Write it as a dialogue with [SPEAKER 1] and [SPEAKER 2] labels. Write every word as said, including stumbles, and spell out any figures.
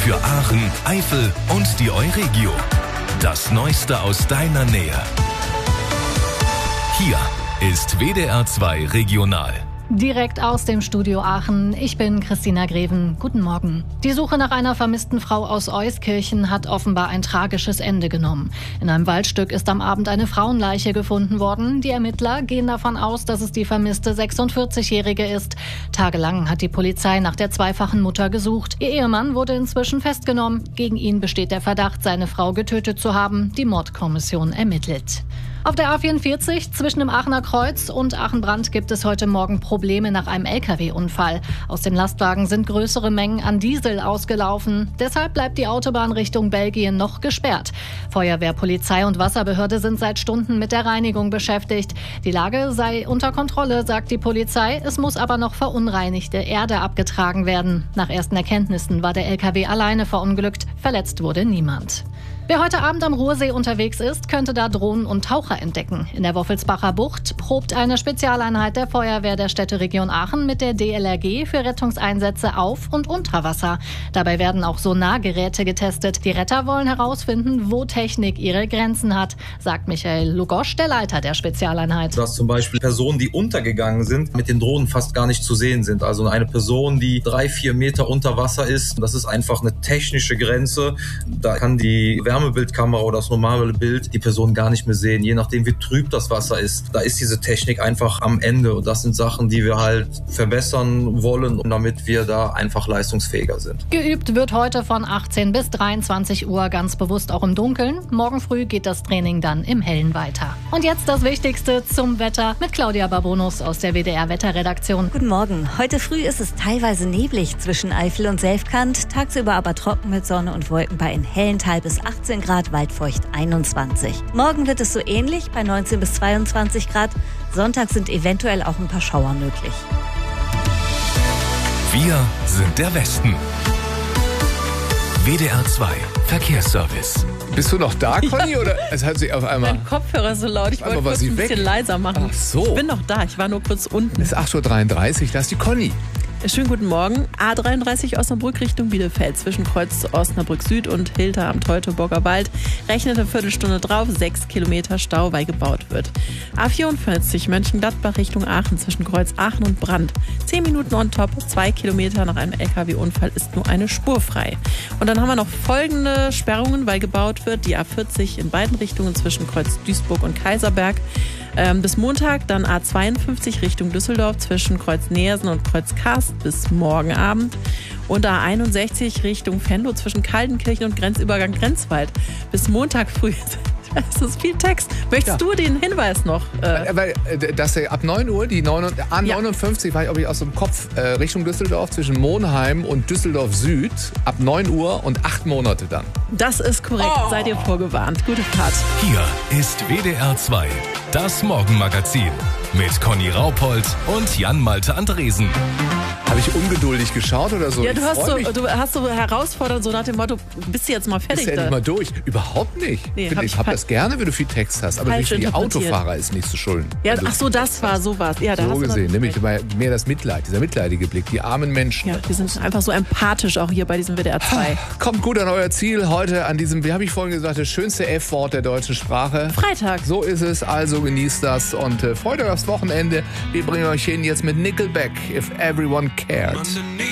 [SPEAKER 1] für Aachen, Eifel und die Euregio. Das Neueste aus deiner Nähe. Hier ist W D R zwei Regional.
[SPEAKER 2] Direkt aus dem Studio Aachen. Ich bin Christina Greven. Guten Morgen. Die Suche nach einer vermissten Frau aus Euskirchen hat offenbar ein tragisches Ende genommen. In einem Waldstück ist am Abend eine Frauenleiche gefunden worden. Die Ermittler gehen davon aus, dass es die vermisste sechsundvierzigjährige ist. Tagelang hat die Polizei nach der zweifachen Mutter gesucht. Ihr Ehemann wurde inzwischen festgenommen. Gegen ihn besteht der Verdacht, seine Frau getötet zu haben. Die Mordkommission ermittelt. Auf der A vierundvierzig zwischen dem Aachener Kreuz und Aachen-Brandt gibt es heute Morgen Probleme nach einem L K W-Unfall. Aus dem Lastwagen sind größere Mengen an Diesel ausgelaufen. Deshalb bleibt die Autobahn Richtung Belgien noch gesperrt. Feuerwehr, Polizei und Wasserbehörde sind seit Stunden mit der Reinigung beschäftigt. Die Lage sei unter Kontrolle, sagt die Polizei. Es muss aber noch verunreinigte Erde abgetragen werden. Nach ersten Erkenntnissen war der L K W alleine verunglückt. Verletzt wurde niemand. Wer heute Abend am Ruhrsee unterwegs ist, könnte da Drohnen und Taucher entdecken. In der Woffelsbacher Bucht probt eine Spezialeinheit der Feuerwehr der Städteregion Aachen mit der D L R G für Rettungseinsätze auf und unter Wasser. Dabei werden auch Sonargeräte getestet. Die Retter wollen herausfinden, wo Technik ihre Grenzen hat, sagt Michael Lugosch, der Leiter der Spezialeinheit.
[SPEAKER 3] Dass zum Beispiel Personen, die untergegangen sind, mit den Drohnen fast gar nicht zu sehen sind. Also eine Person, die drei, vier Meter unter Wasser ist, das ist einfach eine technische Grenze. Da kann die Wärme Wärmebildkamera oder das normale Bild die Person gar nicht mehr sehen, je nachdem wie trüb das Wasser ist. Da ist diese Technik einfach am Ende und das sind Sachen, die wir halt verbessern wollen, damit wir da einfach leistungsfähiger sind.
[SPEAKER 2] Geübt wird heute von achtzehn bis dreiundzwanzig Uhr, ganz bewusst auch im Dunkeln. Morgen früh geht das Training dann im Hellen weiter. Und jetzt das Wichtigste zum Wetter mit Claudia Babonus aus der W D R Wetterredaktion.
[SPEAKER 4] Guten Morgen. Heute früh ist es teilweise neblig zwischen Eifel und Selfkant, tagsüber aber trocken mit Sonne und Wolken bei in Hellental bis achtzehn Grad, waldfeucht einundzwanzig. Morgen wird es so ähnlich bei neunzehn bis zweiundzwanzig Grad. Sonntag sind eventuell auch ein paar Schauer möglich.
[SPEAKER 1] Wir sind der Westen. W D R zwei Verkehrsservice.
[SPEAKER 5] Bist du noch da, Conny? Oder es hat sich auf einmal...
[SPEAKER 6] Mein Kopfhörer ist so laut, ich wollte kurz ein bisschen weg. leiser machen.
[SPEAKER 5] Ach so.
[SPEAKER 6] Ich bin noch da, ich war nur kurz unten.
[SPEAKER 5] Es ist acht Uhr dreiunddreißig, da ist die Conny.
[SPEAKER 6] Schönen guten Morgen. A dreiunddreißig Osnabrück Richtung Bielefeld zwischen Kreuz Osnabrück Süd und Hilter am Teutoburger Wald. Rechnet eine Viertelstunde drauf, sechs Kilometer Stau, weil gebaut wird. A vierundvierzig Mönchengladbach Richtung Aachen zwischen Kreuz Aachen und Brandt. zehn Minuten on top, zwei Kilometer nach einem L K W-Unfall ist nur eine Spur frei. Und dann haben wir noch folgende Sperrungen, weil gebaut wird. Die A vierzig in beiden Richtungen zwischen Kreuz Duisburg und Kaiserberg. Ähm, bis Montag dann A zweiundfünfzig Richtung Düsseldorf zwischen Kreuz Neersen und Kreuz Karst bis morgen Abend. Und A einundsechzig Richtung Venlo zwischen Kaltenkirchen und Grenzübergang Grenzwald bis Montag früh. Das ist viel Text. Möchtest ja. du den Hinweis noch?
[SPEAKER 5] Äh Weil, dass ab neun Uhr, die A neunundfünfzig, ja. weiß ich, ob ich aus dem Kopf, äh, Richtung Düsseldorf, zwischen Monheim und Düsseldorf Süd, ab neun Uhr und acht Monate dann.
[SPEAKER 6] Das ist korrekt, oh. seid ihr vorgewarnt. Gute Fahrt.
[SPEAKER 1] Hier ist W D R zwei, das Morgenmagazin mit Conny Raupold und Jan-Malte Andresen.
[SPEAKER 5] Habe ich ungeduldig geschaut oder so?
[SPEAKER 6] Ja, du hast so, du hast so herausfordernd, so nach dem Motto, bist du jetzt mal fertig?
[SPEAKER 5] Bist du endlich mal durch? Überhaupt nicht. Nee, ich hab ich habe das gerne, wenn du viel Text hast, aber für die Autofahrer ist nicht zu schulden.
[SPEAKER 6] Ja, also, ach so, das war sowas. Ja, da
[SPEAKER 5] so
[SPEAKER 6] hast
[SPEAKER 5] gesehen, nämlich mehr das Mitleid, dieser mitleidige Blick, die armen Menschen.
[SPEAKER 6] Ja, wir sind einfach so empathisch auch hier bei diesem W D R zwei.
[SPEAKER 5] Kommt gut an euer Ziel heute an diesem, wie habe ich vorhin gesagt, das schönste F-Wort der deutschen Sprache.
[SPEAKER 6] Freitag.
[SPEAKER 5] So ist es, also genießt das und äh, freut euch aufs Wochenende. Wir bringen euch hin jetzt mit Nickelback, If Everyone Cared.